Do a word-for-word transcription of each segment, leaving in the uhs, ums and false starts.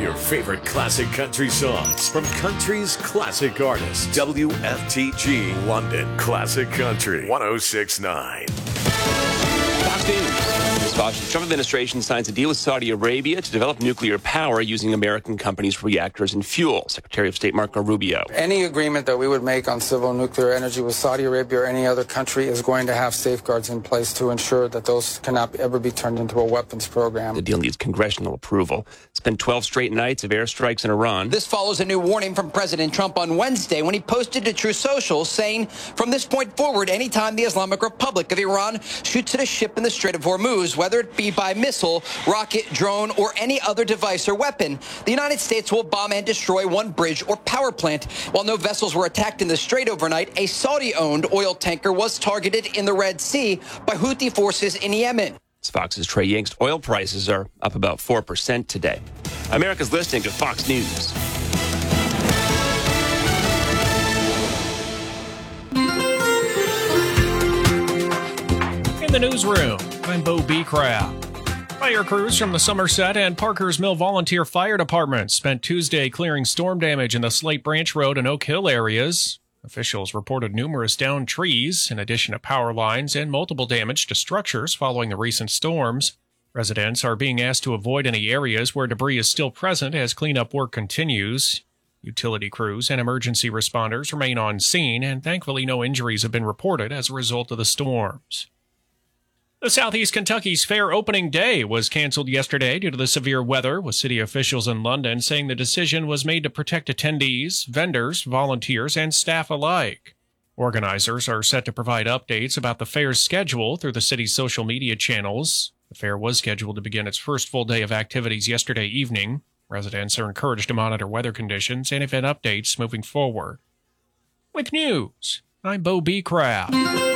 your favorite classic country songs from country's classic artists. W F T G London Classic Country one oh six point nine. Fox News. The Trump administration signs a deal with Saudi Arabia to develop nuclear power using American companies' reactors and fuel. Secretary of State Marco Rubio. Any agreement that we would make on civil nuclear energy with Saudi Arabia or any other country is going to have safeguards in place to ensure that those cannot ever be turned into a weapons program. The deal needs congressional approval. It's been twelve straight nights of airstrikes in Iran. This follows a new warning from President Trump on Wednesday when he posted to Truth Social saying, from this point forward, anytime the Islamic Republic of Iran shoots at a ship in the Strait of Hormuz, whether it be by missile, rocket, drone, or any other device or weapon, the United States will bomb and destroy one bridge or power plant. While no vessels were attacked in the Strait overnight, a Saudi-owned oil tanker was targeted in the Red Sea by Houthi forces in Yemen. It's Fox's Trey Yingst. Oil prices are up about four percent today. America's listening to Fox News. In the newsroom, I'm Bo B. Crab. Fire crews from the Somerset and Parkers Mill Volunteer Fire Departments spent Tuesday clearing storm damage in the Slate Branch Road and Oak Hill areas. Officials reported numerous downed trees, in addition to power lines, and multiple damage to structures following the recent storms. Residents are being asked to avoid any areas where debris is still present as cleanup work continues. Utility crews and emergency responders remain on scene, and thankfully no injuries have been reported as a result of the storms. The Southeast Kentucky's fair opening day was canceled yesterday due to the severe weather, with city officials in London saying the decision was made to protect attendees, vendors, volunteers, and staff alike. Organizers are set to provide updates about the fair's schedule through the city's social media channels. The fair was scheduled to begin its first full day of activities yesterday evening. Residents are encouraged to monitor weather conditions and event updates moving forward. With news, I'm Bo B. Crab.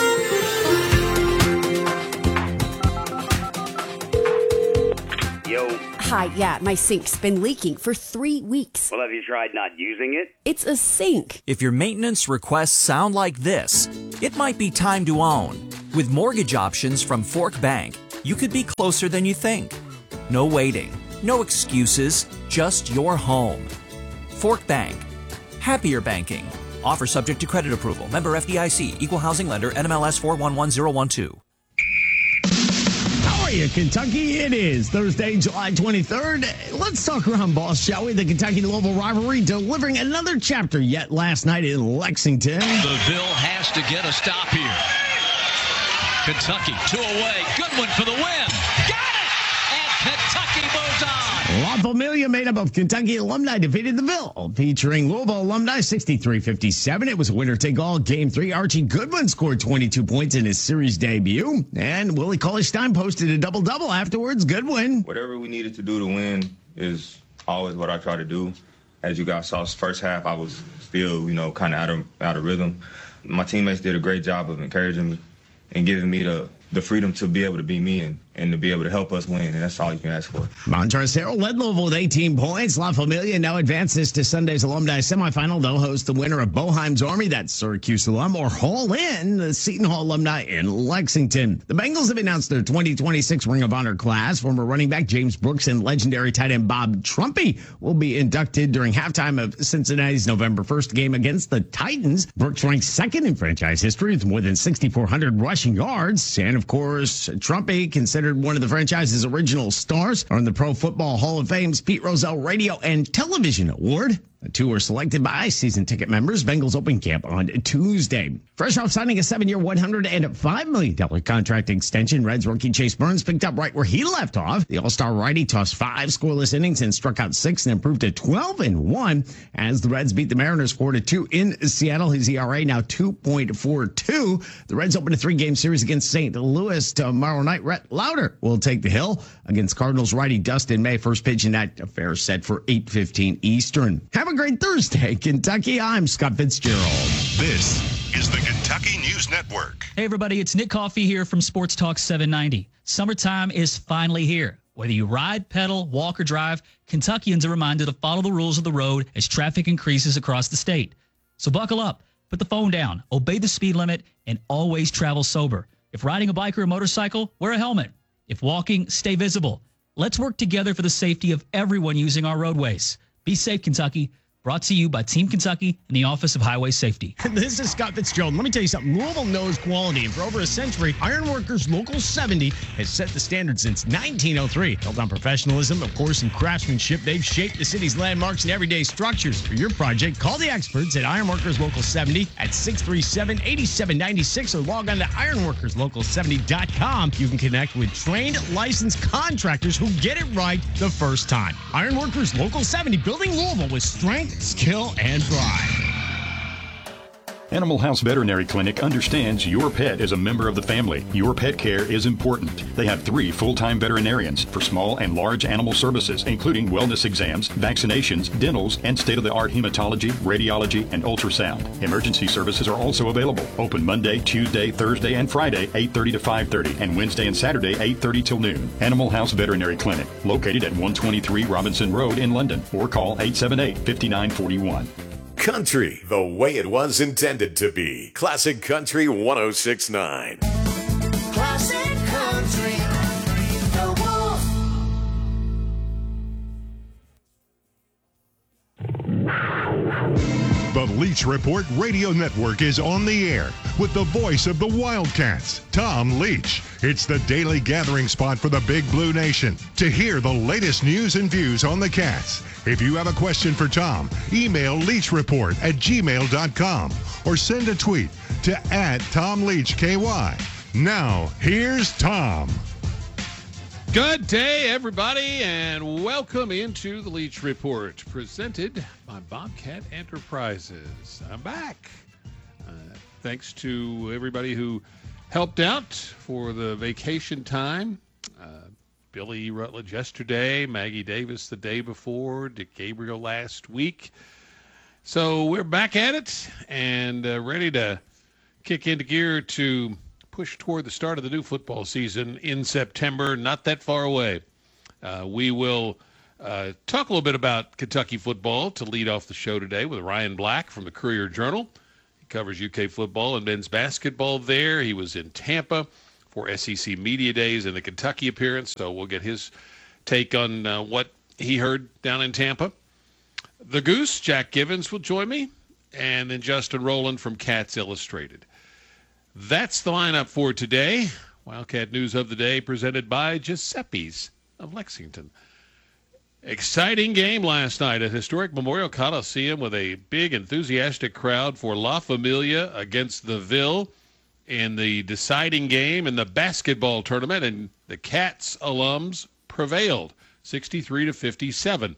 Yo. Hi, yeah, my sink's been leaking for three weeks. Well, have you tried not using it? It's a sink. If your maintenance requests sound like this, it might be time to own. With mortgage options from Fork Bank, you could be closer than you think. No waiting, no excuses, just your home. Fork Bank. Happier banking. Offer subject to credit approval. Member F D I C. Equal housing lender. N M L S four one one zero one two. How are you, Kentucky? It is Thursday, July twenty-third. Let's talk around, boss, shall we? The Kentucky-Louisville rivalry delivering another chapter yet last night in Lexington. The Bill has to get a stop here. Kentucky, two away. Goodwin for the win. Got it! And Kentucky moves on. La Familia, made up of Kentucky alumni, defeated the Ville, featuring Louisville alumni sixty-three fifty-seven. It was a winner-take-all game three. Archie Goodwin scored twenty-two points in his series debut, and Willie Cauley-Stein posted a double-double afterwards. Goodwin. Whatever we needed to do to win is always what I try to do. As you guys saw, first half, I was still, you know, kind of out of out of rhythm. My teammates did a great job of encouraging me and giving me the, the freedom to be able to be me and, and to be able to help us win, and that's all you can ask for. Montrezl Harrell led Louisville with eighteen points. La Familia now advances to Sunday's alumni semifinal. They'll host the winner of Boheim's Army, that's Syracuse alum, or Hall in, the Seton Hall alumni in Lexington. The Bengals have announced their twenty twenty-six Ring of Honor class. Former running back James Brooks and legendary tight end Bob Trumpy will be inducted during halftime of Cincinnati's November first game against the Titans. Brooks ranks second in franchise history with more than sixty-four hundred rushing yards. And, of course, Trumpy, considered one of the franchise's original stars, earned the Pro Football Hall of Fame's Pete Rozelle Radio and Television Award. The two were selected by season ticket members. Bengals open camp on Tuesday. Fresh off signing a seven-year, one hundred five million dollars contract extension, Reds rookie Chase Burns picked up right where he left off. The All-Star righty tossed five scoreless innings and struck out six and improved to twelve and one as the Reds beat the Mariners four to two in Seattle. His E R A now two point four two. The Reds open a three-game series against Saint Louis tomorrow night. Rhett Lauder will take the hill against Cardinals righty Dustin May. First pitch in that affair set for eight fifteen Eastern. Have a great Thursday, Kentucky. I'm Scott Fitzgerald. This is the Kentucky News Network. Hey, everybody. It's Nick Coffey here from Sports Talk seven ninety. Summertime is finally here. Whether you ride, pedal, walk, or drive, Kentuckians are reminded to follow the rules of the road as traffic increases across the state. So buckle up, put the phone down, obey the speed limit, and always travel sober. If riding a bike or a motorcycle, wear a helmet. If walking, stay visible. Let's work together for the safety of everyone using our roadways. Be safe, Kentucky. Brought to you by Team Kentucky and the Office of Highway Safety. This is Scott Fitzgerald. Let me tell you something. Louisville knows quality, and for over a century, Ironworkers Local seventy has set the standard since nineteen oh three. Built on professionalism, of course, and craftsmanship, they've shaped the city's landmarks and everyday structures. For your project, call the experts at Ironworkers Local seventy at six three seven, eight seven nine six or log on to ironworkers local seventy dot com. You can connect with trained, licensed contractors who get it right the first time. Ironworkers Local seventy, building Louisville with strength, skill, and pride. Animal House Veterinary Clinic understands your pet is a member of the family. Your pet care is important. They have three full-time veterinarians for small and large animal services, including wellness exams, vaccinations, dentals, and state-of-the-art hematology, radiology, and ultrasound. Emergency services are also available. Open Monday, Tuesday, Thursday, and Friday, eight thirty to five thirty, and Wednesday and Saturday, eight thirty till noon. Animal House Veterinary Clinic, located at one twenty-three Robinson Road in London, or call eight seven eight, five nine four one. Country, the way it was intended to be. Classic Country one oh six point nine. Classic Country, the Wolf. The Leach Report Radio Network is on the air with the voice of the Wildcats, Tom Leach. It's the daily gathering spot for the Big Blue Nation to hear the latest news and views on the Cats. If you have a question for Tom, email leachreport at gmail dot com or send a tweet to at Tom Leach K Y. Now, here's Tom. Good day, everybody, and welcome into the Leach Report, presented by Bobcat Enterprises. I'm back. Uh, thanks to everybody who helped out for the vacation time. Uh, Billy Rutledge yesterday, Maggie Davis the day before, Dick Gabriel last week. So we're back at it and uh, ready to kick into gear to push toward the start of the new football season in September, not that far away. Uh, we will uh, talk a little bit about Kentucky football to lead off the show today with Ryan Black from the Courier-Journal. He covers U K football and men's basketball there. He was in Tampa for S E C Media Days and the Kentucky appearance, so we'll get his take on uh, what he heard down in Tampa. The Goose, Jack Givens, will join me, and then Justin Rowland from Cats Illustrated. That's the lineup for today. Wildcat News of the Day presented by Giuseppe's of Lexington. Exciting game last night at historic Memorial Coliseum with a big, enthusiastic crowd for La Familia against the Ville in the deciding game in the basketball tournament, and the Cats alums prevailed sixty-three to fifty-seven.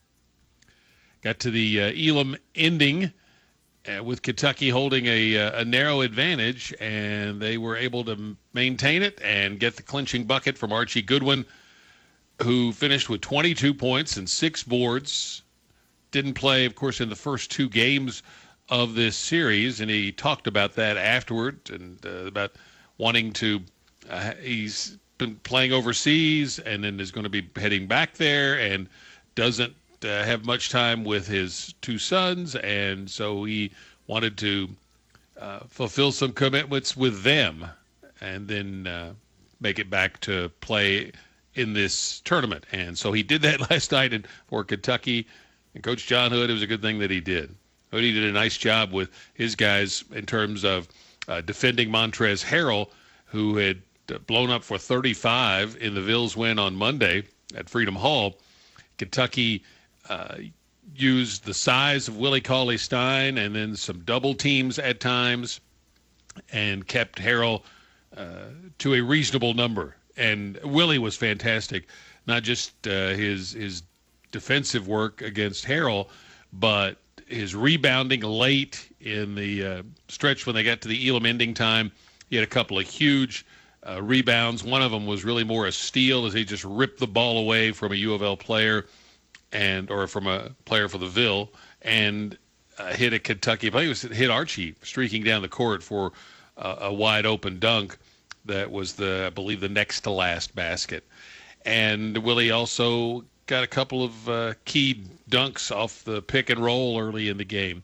Got to the uh, Elam ending uh, with Kentucky holding a, uh, a narrow advantage, and they were able to maintain it and get the clinching bucket from Archie Goodwin, who finished with twenty-two points and six boards. Didn't play, of course, in the first two games of this series, and he talked about that afterward and uh, about wanting to uh, he's been playing overseas and then is going to be heading back there and doesn't uh, have much time with his two sons, and so he wanted to uh, fulfill some commitments with them and then uh, make it back to play in this tournament. And so he did that last night in, for Kentucky, and Coach John Hood, it was a good thing that he did. Hoodie did a nice job with his guys in terms of uh, defending Montrezl Harrell, who had blown up for thirty-five in the Villes win on Monday at Freedom Hall. Kentucky uh, used the size of Willie Cauley-Stein and then some double teams at times and kept Harrell uh, to a reasonable number. And Willie was fantastic, not just uh, his his defensive work against Harrell, but his rebounding late in the uh, stretch when they got to the Elam ending time. He had a couple of huge uh, rebounds. One of them was really more a steal as he just ripped the ball away from a U of L player and or from a player for the Ville and uh, hit a Kentucky. I think it was hit Archie streaking down the court for uh, a wide open dunk. That was the, I believe, the next to last basket. And Willie also got a couple of uh, key dunks off the pick and roll early in the game.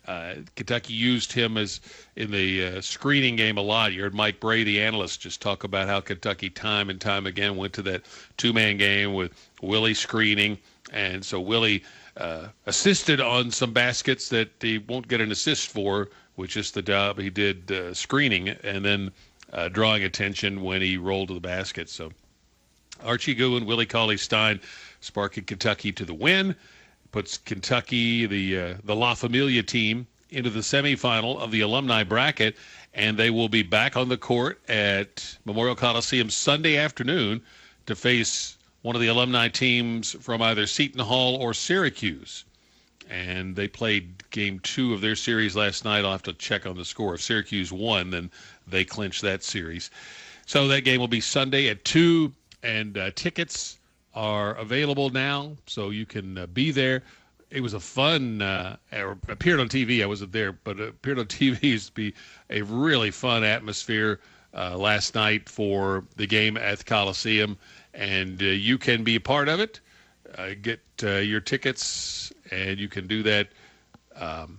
Uh, Kentucky used him as in the uh, screening game a lot. You heard Mike Bray, the analyst, just talk about how Kentucky time and time again went to that two-man game with Willie screening. And so Willie uh, assisted on some baskets that he won't get an assist for, which is the job he did uh, screening and then uh, drawing attention when he rolled to the basket. So Archie Goo and Willie Cauley-Stein sparking Kentucky to the win. Puts Kentucky, the uh, the La Familia team, into the semifinal of the alumni bracket, and they will be back on the court at Memorial Coliseum Sunday afternoon to face one of the alumni teams from either Seton Hall or Syracuse. And they played game two of their series last night. I'll have to check on the score. If Syracuse won, then they clinched that series. So that game will be Sunday at two, and uh, tickets are available now, so you can uh, be there. It was a fun, uh, appeared on T V. I wasn't there, but it appeared on T V to be a really fun atmosphere uh, last night for the game at the Coliseum, and uh, you can be a part of it. Uh, get uh, your tickets, and you can do that. Um,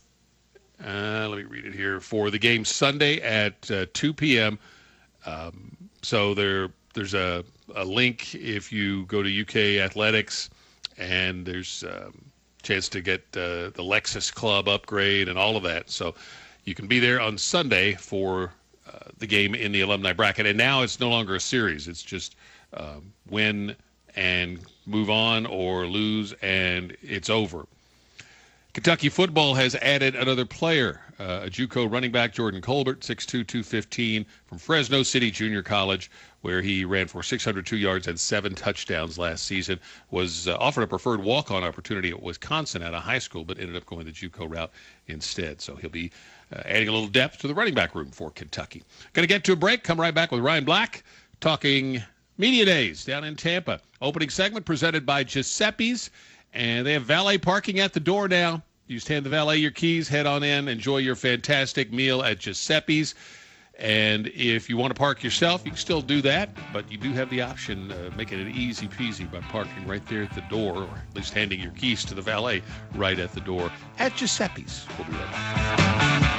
uh, let me read it here. For the game Sunday at uh, two p.m. Um, so there, there's a a link if you go to U K Athletics, and there's a um, chance to get uh, the Lexus Club upgrade and all of that. So you can be there on Sunday for uh, the game in the alumni bracket. And now it's no longer a series. It's just um, win and move on or lose, and it's over. Kentucky football has added another player, uh, a JUCO running back, Jordan Colbert, six two, two fifteen, from Fresno City Junior College, where he ran for six hundred two yards and seven touchdowns last season, was uh, offered a preferred walk-on opportunity at Wisconsin out of high school, but ended up going the JUCO route instead. So he'll be uh, adding a little depth to the running back room for Kentucky. Going to get to a break. Come right back with Ryan Black talking Media Days down in Tampa. Opening segment presented by Giuseppe's, and they have valet parking at the door now. You just hand the valet your keys, head on in, enjoy your fantastic meal at Giuseppe's. And if you want to park yourself, you can still do that, but you do have the option of making it easy peasy by parking right there at the door, or at least handing your keys to the valet right at the door at Giuseppe's. We'll be right back.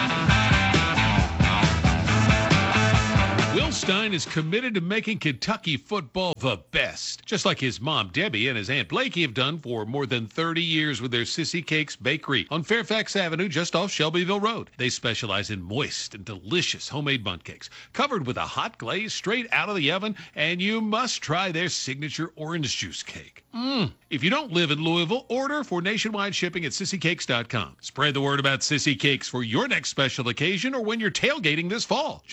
Will Stein is committed to making Kentucky football the best, just like his mom, Debbie, and his Aunt Blakey have done for more than thirty years with their Sissy Cakes Bakery on Fairfax Avenue, just off Shelbyville Road. They specialize in moist and delicious homemade bundt cakes, covered with a hot glaze straight out of the oven, and you must try their signature orange juice cake. Mmm. If you don't live in Louisville, order for nationwide shipping at sissy cakes dot com. Spread the word about Sissy Cakes for your next special occasion or when you're tailgating this fall.